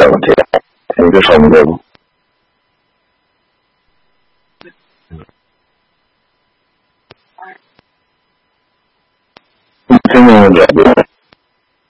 这样一个少年的真正的了解